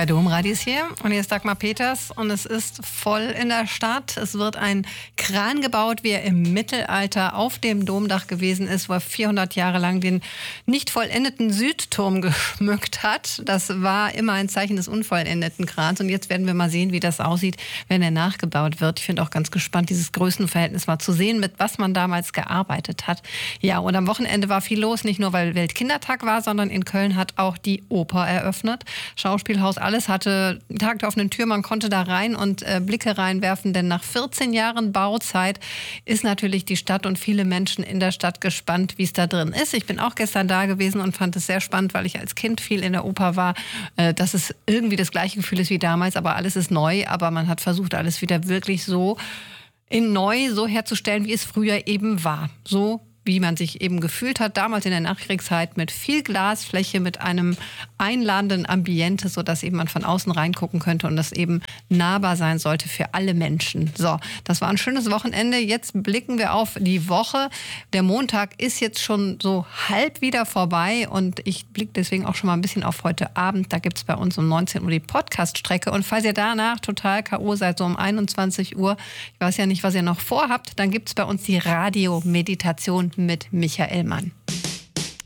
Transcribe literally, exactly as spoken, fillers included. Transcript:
Euer Domradi ist hier und hier ist Dagmar Peters und es ist voll in der Stadt. Es wird ein Kran gebaut, wie er im Mittelalter auf dem Domdach gewesen ist, wo er vierhundert Jahre lang den nicht vollendeten Südturm geschmückt hat. Das war immer ein Zeichen des unvollendeten Krans und jetzt werden wir mal sehen, wie das aussieht, wenn er nachgebaut wird. Ich finde auch ganz gespannt, dieses Größenverhältnis mal zu sehen, mit was man damals gearbeitet hat. Ja, und am Wochenende war viel los, nicht nur weil Weltkindertag war, sondern in Köln hat auch die Oper eröffnet. Schauspielhaus, alles hatte Tag der offenen Tür, man konnte da rein und äh, Blicke reinwerfen, denn nach vierzehn Jahren Bauzeit ist natürlich die Stadt und viele Menschen in der Stadt gespannt, wie es da drin ist. Ich bin auch gestern da gewesen und fand es sehr spannend, weil ich als Kind viel in der Oper war, äh, dass es irgendwie das gleiche Gefühl ist wie damals, aber alles ist neu, aber man hat versucht, alles wieder wirklich so in neu so herzustellen, wie es früher eben war. So wie man sich eben gefühlt hat, damals in der Nachkriegszeit mit viel Glasfläche, mit einem einladenden Ambiente, sodass eben man von außen reingucken könnte und das eben nahbar sein sollte für alle Menschen. So, das war ein schönes Wochenende. Jetzt blicken wir auf die Woche. Der Montag ist jetzt schon so halb wieder vorbei und ich blicke deswegen auch schon mal ein bisschen auf heute Abend. Da gibt es bei uns um neunzehn Uhr die Podcast-Strecke und falls ihr danach total K O seid, so um einundzwanzig Uhr, ich weiß ja nicht, was ihr noch vorhabt, dann gibt es bei uns die Radio-Meditation mit Michael Mann.